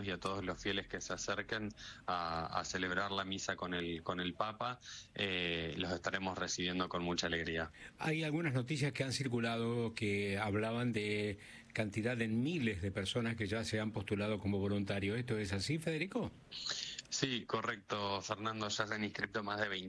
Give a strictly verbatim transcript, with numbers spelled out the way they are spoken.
argentinos y a todos los fieles que se acerquen a, a celebrar la misa con el, con el Papa. Eh, los estaremos recibiendo con mucha alegría. Hay algunas noticias que han circulado que hablaban de cantidad de miles de personas que ya se han postulado como voluntarios. ¿Esto es así, Federico? Sí, correcto, Fernando. Ya se han inscrito más de veinte